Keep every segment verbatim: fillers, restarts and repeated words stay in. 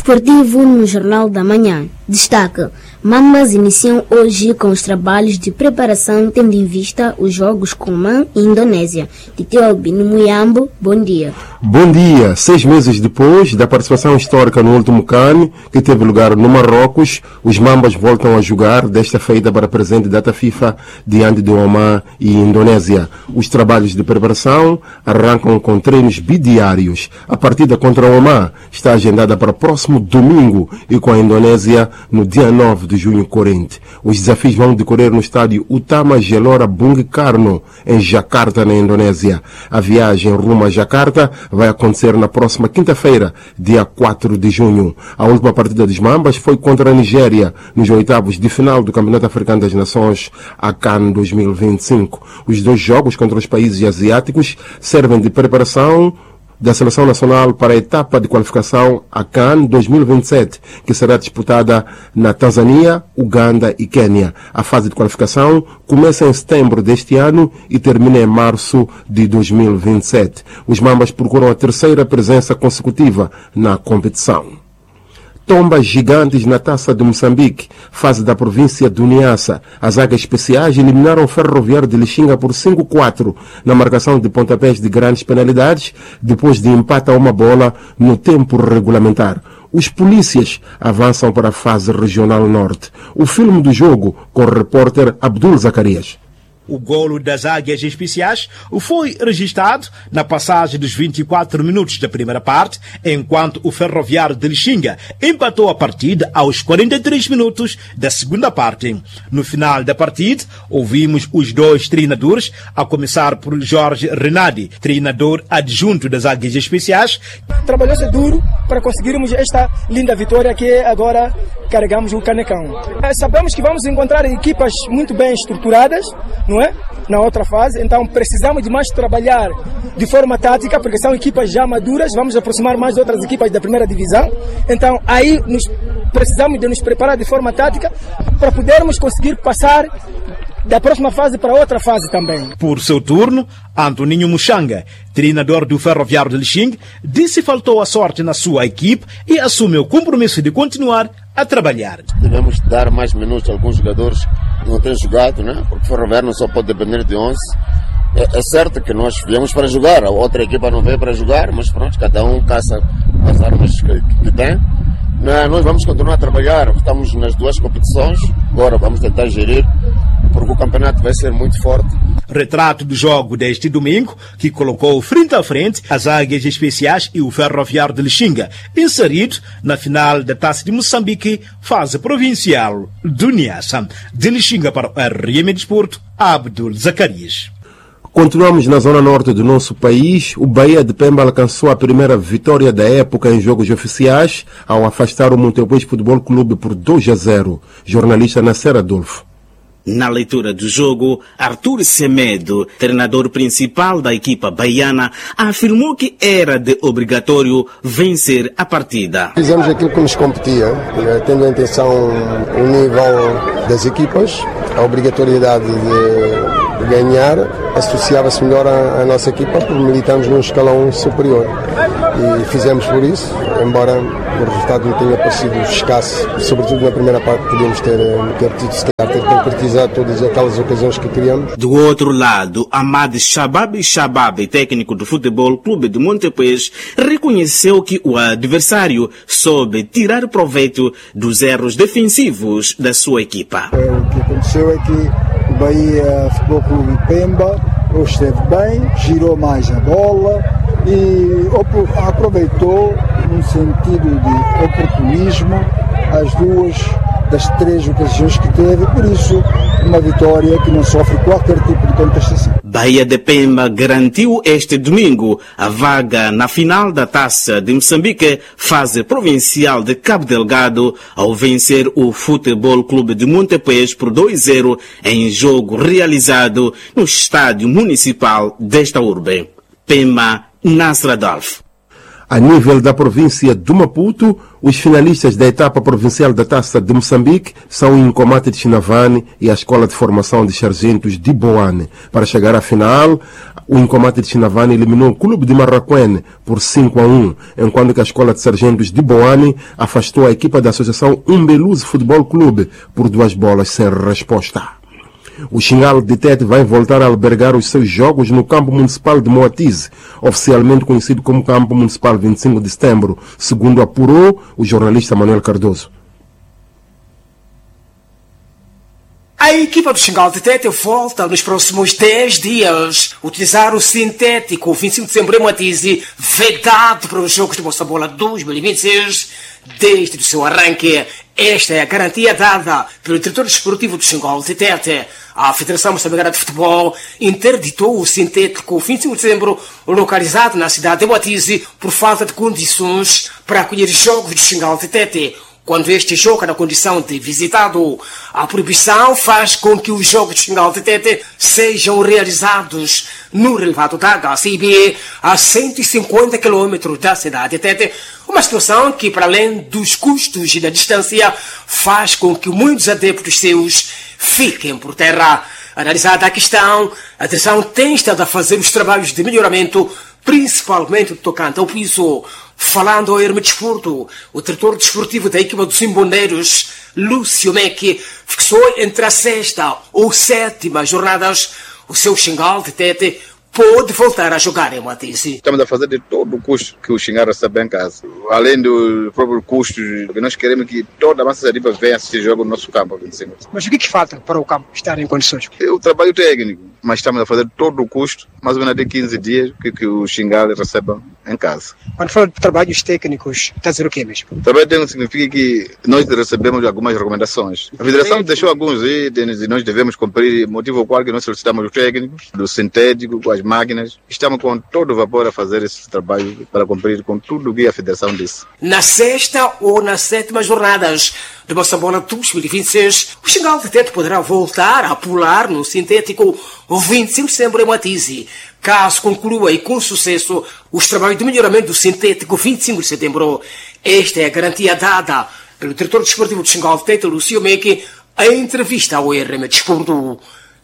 Desportivo no Jornal da Manhã. Destaque: Mambas iniciam hoje com os trabalhos de preparação tendo em vista os jogos com Oman e Indonésia. Titeu Albino Muyambo, bom dia. Bom dia. Seis meses depois da participação histórica no último CAN, que teve lugar no Marrocos, os Mambas voltam a jogar desta feita para a presente data FIFA diante de Oman e Indonésia. Os trabalhos de preparação arrancam com treinos bidiários. A partida contra o Oman está agendada para o próximo domingo e com a Indonésia no dia nove de junho corrente. Os desafios vão decorrer no estádio Utama Gelora Bung Karno, em Jakarta, na Indonésia. A viagem rumo a Jakarta vai acontecer na próxima quinta-feira, dia quatro de junho. A última partida dos Mambas foi contra a Nigéria, nos oitavos de final do Campeonato Africano das Nações, a CAN dois mil e vinte e cinco. Os dois jogos contra os países asiáticos servem de preparação da Seleção Nacional para a etapa de qualificação à CAN dois mil e vinte e sete, que será disputada na Tanzânia, Uganda e Quênia. A fase de qualificação começa em setembro deste ano e termina em março de dois mil e vinte e sete. Os Mambas procuram a terceira presença consecutiva na competição. Tombas gigantes na Taça de Moçambique, fase da província do Niassa. As águias especiais eliminaram o Ferroviário de Lixinga por cinco a quatro na marcação de pontapés de grandes penalidades, depois de empate a uma bola no tempo regulamentar. Os polícias avançam para a fase regional norte. O filme do jogo com o repórter Abdul Zacarias. O golo das Águias Especiais foi registrado na passagem dos vinte e quatro minutos da primeira parte, enquanto o Ferroviário de Lixinga empatou a partida aos quarenta e três minutos da segunda parte. No final da partida, ouvimos os dois treinadores, a começar por Jorge Renadi, treinador adjunto das Águias Especiais. Trabalhou-se duro para conseguirmos esta linda vitória que agora carregamos o canecão. Sabemos que vamos encontrar equipas muito bem estruturadas, não é? Na outra fase, então precisamos de mais trabalhar de forma tática, porque são equipas já maduras, vamos aproximar mais de outras equipas da primeira divisão, então aí nos, precisamos de nos preparar de forma tática para podermos conseguir passar da próxima fase para outra fase também. Por seu turno, Antoninho Muxanga, treinador do Ferroviário de Lixinga, disse que faltou a sorte na sua equipe e assumiu o compromisso de continuar a trabalhar. Devemos dar mais minutos a alguns jogadores que não têm jogado, né? Porque o Ferroviário não só pode depender de onze. É, é certo que nós viemos para jogar, a outra equipa não veio para jogar, mas pronto, cada um caça as armas que, que tem. Não, nós vamos continuar a trabalhar, estamos nas duas competições, agora vamos tentar gerir, porque o campeonato vai ser muito forte. Retrato do jogo deste domingo, que colocou frente a frente as Águias Especiais e o Ferroviário de Lixinga, inserido na final da Taça de Moçambique, fase provincial do Niassa. De Lixinga para o R M Desporto, Abdul Zacarias. Continuamos na zona norte do nosso país. O Bahia de Pemba alcançou a primeira vitória da época em jogos oficiais ao afastar o Montepuez Futebol Clube por dois a zero. Jornalista Nasser Adolfo. Na leitura do jogo, Arthur Semedo, treinador principal da equipa baiana, afirmou que era de obrigatório vencer a partida. Fizemos aquilo que nos competia, tendo em atenção o nível das equipas, a obrigatoriedade de de ganhar, associava-se melhor à, à nossa equipa porque militamos num escalão superior. E fizemos por isso, embora o resultado não tenha parecido escasso, sobretudo na primeira parte podíamos ter, ter tido se calhar ter concretizado todas aquelas ocasiões que queríamos. Do outro lado, Ahmad Shabab Shabab, técnico do Futebol Clube de Montepuez, reconheceu que o adversário soube tirar proveito dos erros defensivos da sua equipa. É, o que aconteceu é que o Bahia Futebol Clube Pemba hoje esteve bem, girou mais a bola e aproveitou no sentido de oportunismo as duas das três ocasiões que teve, por isso uma vitória que não sofre qualquer tipo de contestação. Bahia de Pemba garantiu este domingo a vaga na final da Taça de Moçambique, fase provincial de Cabo Delgado, ao vencer o Futebol Clube de Montepuez por dois a zero em jogo realizado no estádio municipal desta urbe. Pemba, Nasser Adolfo. A nível da província de Maputo, os finalistas da etapa provincial da Taça de Moçambique são o Incomate de Chinavane e a Escola de Formação de Sargentos de Boane. Para chegar à final, o Incomate de Chinavane eliminou o Clube de Marraquene por cinco a um, enquanto que a Escola de Sargentos de Boane afastou a equipa da Associação Umbeluze Futebol Clube por duas bolas sem resposta. O Xingalo de Tete vai voltar a albergar os seus jogos no Campo Municipal de Moatize, oficialmente conhecido como Campo Municipal vinte e cinco de setembro, segundo apurou o jornalista Manuel Cardoso. A equipa do Xingalo de Tete volta nos próximos dez dias utilizar o sintético vinte e cinco de setembro em Moatize, vedado para os Jogos de Moçambola dois mil e vinte e seis, desde o seu arranque. Esta é a garantia dada pelo diretor desportivo do Xingalo de Tete. A Federação Moçambicana de Futebol interditou o sintético vinte e cinco de setembro, localizado na cidade de Moatize, por falta de condições para acolher jogos do Xingalo de Tete. Quando este joga na condição de visitado, a proibição faz com que os jogos de Xingalo de Tete sejam realizados no relevado da H C I B, a cento e cinquenta quilômetros da cidade de Tete, uma situação que, para além dos custos e da distância, faz com que muitos adeptos seus fiquem por terra. Analisada a questão, a direção tem estado a fazer os trabalhos de melhoramento, principalmente tocante ao piso. Falando ao Herme Desporto, o diretor desportivo da equipa dos Simbondeiros, Lúcio Meque, fixou entre a sexta ou sétima jornadas o seu Xingalo de Tete pode voltar a jogar em Moatize. Estamos a fazer de todo o custo que o Xingalo recebe em casa. Além do próprio custo, que nós queremos que toda a massa de venha assistir jogo no nosso campo. vinte e cinco. Mas o que, que falta para o campo estar em condições? É o trabalho técnico, mas estamos a fazer todo o custo, mais ou menos de quinze dias, que, que o Xingalo recebe em casa. Quando fala de trabalhos técnicos, está a dizer o quê mesmo? O trabalho técnico significa que nós recebemos algumas recomendações. A Federação deixou alguns itens e nós devemos cumprir, motivo qual que nós solicitamos os técnicos, do sintético, com as máquinas. Estamos com todo o vapor a fazer esse trabalho para cumprir com tudo o que a Federação disse. Na sexta ou na sétima jornadas de Moçambola dois mil e vinte e seis, o Xingalo de Tete poderá voltar a pular no sintético vinte e cinco de setembro em Moatize, caso conclua e com sucesso os trabalhos de melhoramento do sintético vinte e cinco de setembro. Esta é a garantia dada pelo diretor desportivo do Xingalo de Tete, Lúcio Meque, em entrevista ao R M Desporto.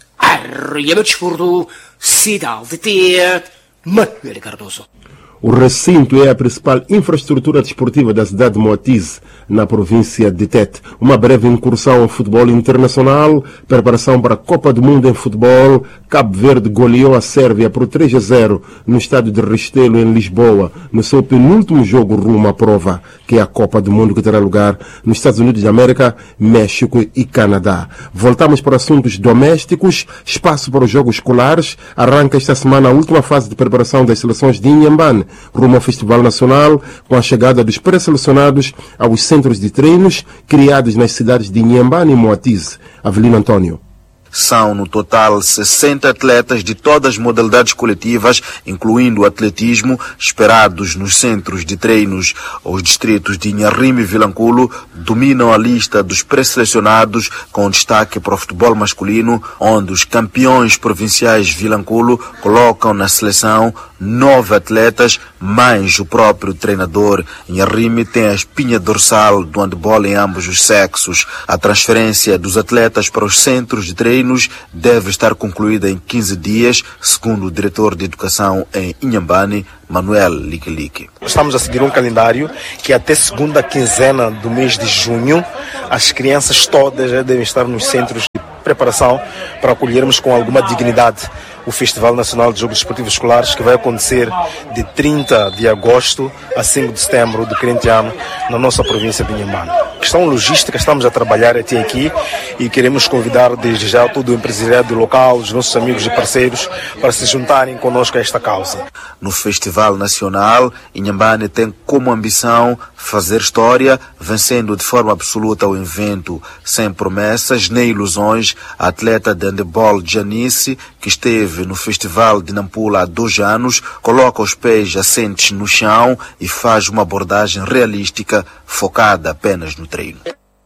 R M Desporto, Cidade de Tete, Manuel Cardoso. O recinto é a principal infraestrutura desportiva da cidade de Moatize, na província de Tete. Uma breve incursão ao futebol internacional, preparação para a Copa do Mundo em futebol. Cabo Verde goleou a Sérvia por três a zero no estádio de Restelo, em Lisboa, no seu penúltimo jogo rumo à prova, que é a Copa do Mundo, que terá lugar nos Estados Unidos da América, México e Canadá. Voltamos para assuntos domésticos. Espaço para os jogos escolares. Arranca esta semana a última fase de preparação das seleções de Inhambane rumo ao Festival Nacional, com a chegada dos pré-selecionados aos centros de treinos criados nas cidades de Inhambane e Moatize. Avelino Antônio. São, no total, sessenta atletas de todas as modalidades coletivas, incluindo o atletismo, esperados nos centros de treinos. Os distritos de Inharrime e Vilanculo dominam a lista dos pré-selecionados, com destaque para o futebol masculino, onde os campeões provinciais Vilanculo colocam na seleção nove atletas, mais o próprio treinador. Inharrime tem a espinha dorsal do handebol em ambos os sexos. A transferência dos atletas para os centros de treino deve estar concluída em quinze dias, segundo o diretor de educação em Inhambane, Manuel Liquilique. Estamos a seguir um calendário que até segunda quinzena do mês de junho as crianças todas já devem estar nos centros de preparação para acolhermos com alguma dignidade o Festival Nacional de Jogos Desportivos Escolares, que vai acontecer de trinta de agosto a cinco de setembro do corrente ano na nossa província de Inhambane. Questão logística, estamos a trabalhar até aqui e queremos convidar desde já todo o empresariado local, os nossos amigos e parceiros, para se juntarem conosco a esta causa. No Festival Nacional, Inhambane tem como ambição fazer história, vencendo de forma absoluta o evento, sem promessas nem ilusões. A atleta de handebol Janice, que esteve no Festival de Nampula há dois anos, coloca os pés assentes no chão e faz uma abordagem realística focada apenas no treino.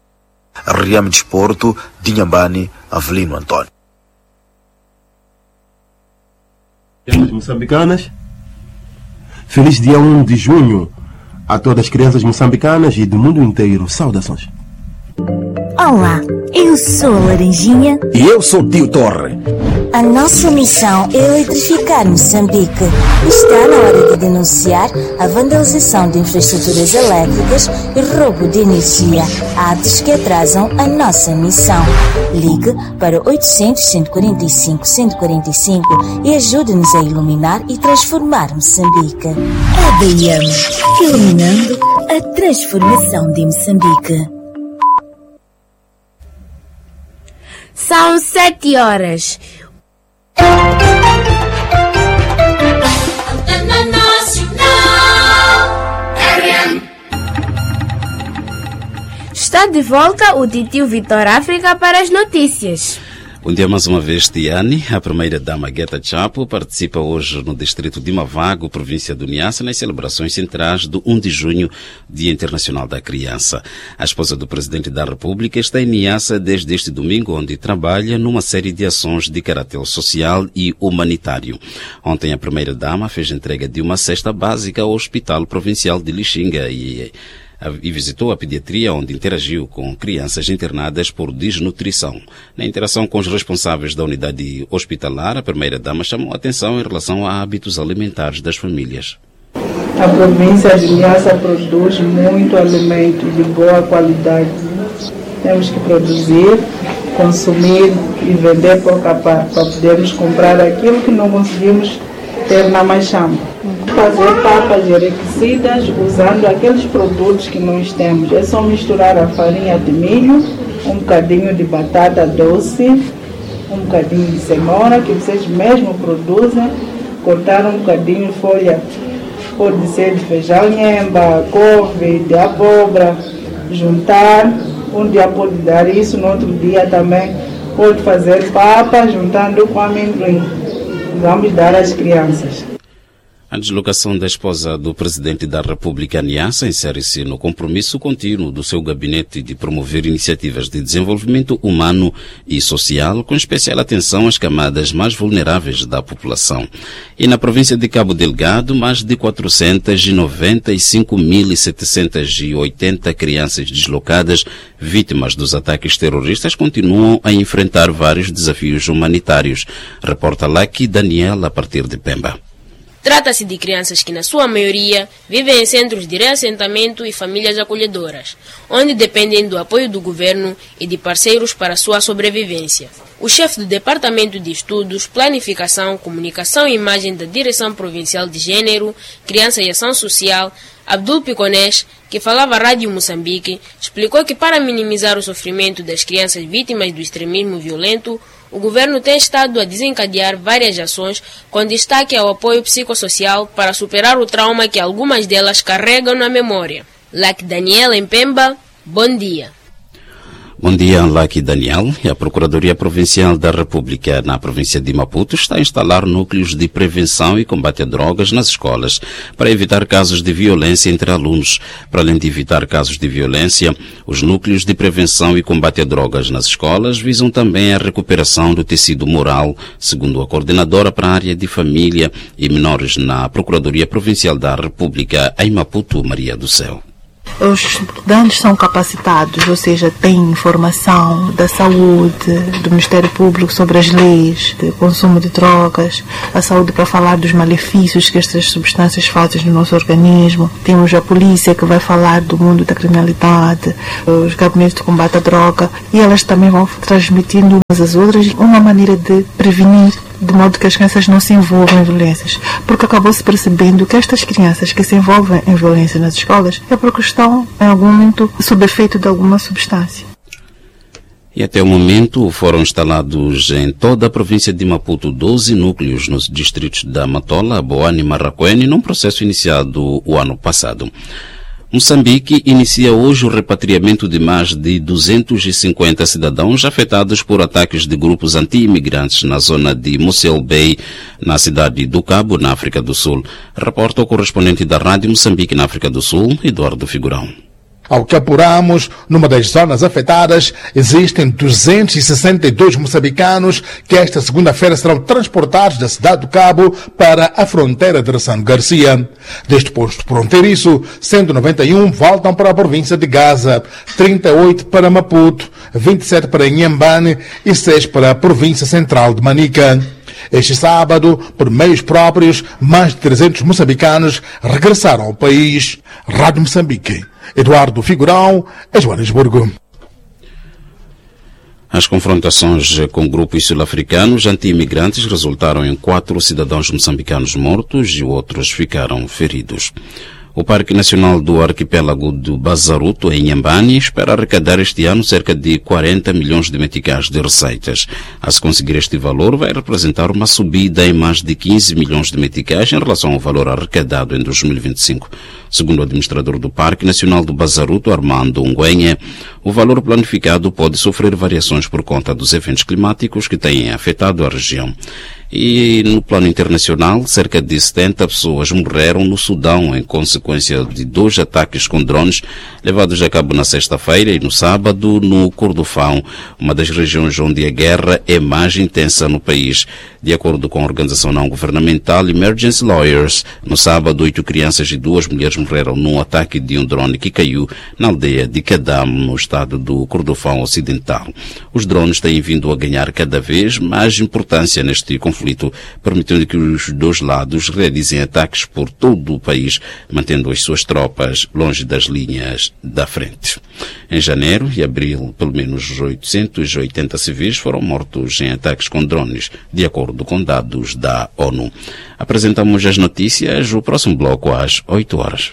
R M Desporto, de Inhambane, Avelino Antônio. Moçambicanas. Feliz dia um de junho a todas as crianças moçambicanas e do mundo inteiro. Saudações. Olá, eu sou a Laranjinha. E eu sou o Tio Torre. A nossa missão é eletrificar Moçambique. Está na hora de denunciar a vandalização de infraestruturas elétricas e roubo de energia, atos que atrasam a nossa missão. Ligue para oitocentos, cento e quarenta e cinco, cento e quarenta e cinco e ajude-nos a iluminar e transformar Moçambique. A B I M, iluminando a transformação de Moçambique. São sete horas. Está de volta o Titio Vitor África para as notícias. Bom dia mais uma vez, Tiane. A primeira-dama Guetta Chapo participa hoje no distrito de Mavago, província do Niassa, nas celebrações centrais do primeiro de junho, Dia Internacional da Criança. A esposa do Presidente da República está em Niassa desde este domingo, onde trabalha numa série de ações de caráter social e humanitário. Ontem, a primeira-dama fez entrega de uma cesta básica ao Hospital Provincial de Lixinga e... e visitou a pediatria, onde interagiu com crianças internadas por desnutrição. Na interação com os responsáveis da unidade hospitalar, a primeira-dama chamou a atenção em relação a hábitos alimentares das famílias. A província de Niassa produz muito alimento de boa qualidade. Temos que produzir, consumir e vender por capaz, para podermos comprar aquilo que não conseguimos ter na Machamba. Fazer papas enriquecidas usando aqueles produtos que nós temos. É só misturar a farinha de milho, um bocadinho de batata doce, um bocadinho de cenoura que vocês mesmo produzem, cortar um bocadinho de folha, pode ser de feijão nhemba, couve, de abóbora, juntar. Um dia pode dar isso, no outro dia também pode fazer papa juntando com amendoim. Vamos dar às crianças. A deslocação da esposa do Presidente da República, Niassa, insere-se no compromisso contínuo do seu gabinete de promover iniciativas de desenvolvimento humano e social, com especial atenção às camadas mais vulneráveis da população. E na província de Cabo Delgado, mais de quatrocentos e noventa e cinco mil setecentos e oitenta crianças deslocadas, vítimas dos ataques terroristas, continuam a enfrentar vários desafios humanitários. Reporta Lucky Daniel, a partir de Pemba. Trata-se de crianças que, na sua maioria, vivem em centros de reassentamento e famílias acolhedoras, onde dependem do apoio do governo e de parceiros para sua sobrevivência. O chefe do Departamento de Estudos, Planificação, Comunicação e Imagem da Direção Provincial de Gênero, Criança e Ação Social, Abdul Piconés, que falava à Rádio Moçambique, explicou que para minimizar o sofrimento das crianças vítimas do extremismo violento, o governo tem estado a desencadear várias ações com destaque ao apoio psicossocial para superar o trauma que algumas delas carregam na memória. Lucky Daniel em Pemba, bom dia. Bom dia, Lucky Daniel. A Procuradoria Provincial da República na província de Maputo está a instalar núcleos de prevenção e combate a drogas nas escolas para evitar casos de violência entre alunos. Para além de evitar casos de violência, os núcleos de prevenção e combate a drogas nas escolas visam também a recuperação do tecido moral, segundo a coordenadora para a área de família e menores na Procuradoria Provincial da República em Maputo, Maria do Céu. Os estudantes são capacitados, ou seja, têm informação da saúde, do Ministério Público sobre as leis de consumo de drogas, a saúde para falar dos malefícios que estas substâncias fazem no nosso organismo. Temos a polícia que vai falar do mundo da criminalidade, os gabinetes de combate à droga, e elas também vão transmitindo umas às outras uma maneira de prevenir, de modo que as crianças não se envolvam em violências, porque acabou-se percebendo que estas crianças que se envolvem em violência nas escolas é porque estão, em algum momento, sob efeito de alguma substância. E até o momento foram instalados em toda a província de Maputo doze núcleos nos distritos da Matola, Boane e Marraquene, num processo iniciado o ano passado. Moçambique inicia hoje o repatriamento de mais de duzentos e cinquenta cidadãos afetados por ataques de grupos anti-imigrantes na zona de Mossel Bay, na cidade do Cabo, na África do Sul. Reporta o correspondente da Rádio Moçambique na África do Sul, Eduardo Figurão. Ao que apuramos, numa das zonas afetadas, existem duzentos e sessenta e dois moçambicanos que esta segunda-feira serão transportados da cidade do Cabo para a fronteira de Ressano Garcia. Deste posto fronteiriço, cento e noventa e um voltam para a província de Gaza, trinta e oito para Maputo, vinte e sete para Inhambane e seis para a província central de Manica. Este sábado, por meios próprios, mais de trezentos moçambicanos regressaram ao país. Rádio Moçambique. Eduardo Figurão, em Joanesburgo. As confrontações com grupos sul-africanos anti-imigrantes resultaram em quatro cidadãos moçambicanos mortos e outros ficaram feridos. O Parque Nacional do Arquipélago do Bazaruto, em Inhambane, espera arrecadar este ano cerca de quarenta milhões de meticais de receitas. A se conseguir este valor, vai representar uma subida em mais de quinze milhões de meticais em relação ao valor arrecadado em dois mil e vinte e cinco. Segundo o administrador do Parque Nacional do Bazaruto, Armando Nguenha, o valor planificado pode sofrer variações por conta dos eventos climáticos que têm afetado a região. E no plano internacional, cerca de setenta pessoas morreram no Sudão em consequência de dois ataques com drones levados a cabo na sexta-feira e no sábado no Kordofão, uma das regiões onde a guerra é mais intensa no país. De acordo com a organização não-governamental Emergency Lawyers, no sábado, oito crianças e duas mulheres morreram num ataque de um drone que caiu na aldeia de Kadam, no estado do Kordofão Ocidental. Os drones têm vindo a ganhar cada vez mais importância neste conflito, permitindo que os dois lados realizem ataques por todo o país, mantendo as suas tropas longe das linhas da frente. Em janeiro e abril, pelo menos oitocentos e oitenta civis foram mortos em ataques com drones, de acordo com dados da ONU. Apresentamos as notícias, o próximo bloco às oito horas.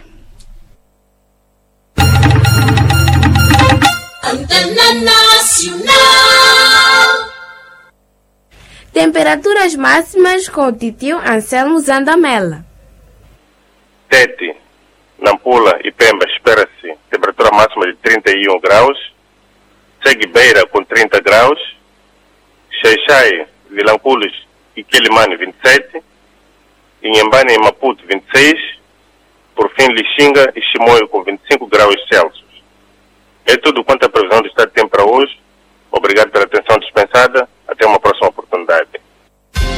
Antena Nacional. Temperaturas máximas com o titio Anselmo Zandamela. Tete, Nampula e Pemba espera-se temperatura máxima de trinta e um graus. Segue Beira com trinta graus. Xaixai, Vilanculos e Quelimane vinte e sete. Inhambane e Maputo vinte e seis. Por fim, Lixinga e Chimoio com vinte e cinco graus Celsius.